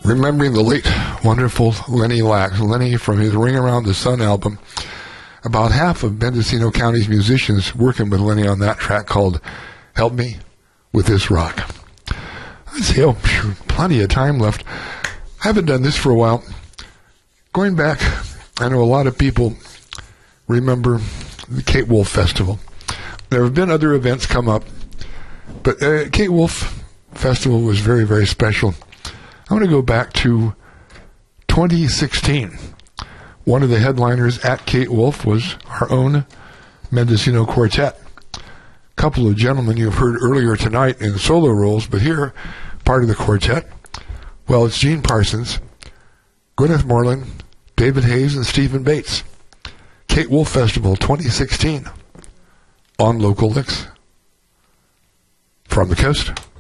remembering the late, wonderful Lenny Lax. Lenny from his Ring Around the Sun album. About half of Mendocino County's musicians working with Lenny on that track called Help Me With This Rock. Let's see, plenty of time left. I haven't done this for a while. Going back, I know a lot of people remember the Kate Wolf Festival. There have been other events come up, but Kate Wolf Festival was very, very special. I want to go back to 2016. One of the headliners at Kate Wolf was our own Mendocino Quartet. A couple of gentlemen you've heard earlier tonight in solo roles, but here, part of the quartet. Well, it's Gene Parsons, Gwyneth Moreland, David Hayes, and Stephen Bates. Kate Wolf Festival 2016 on Local Licks from the coast.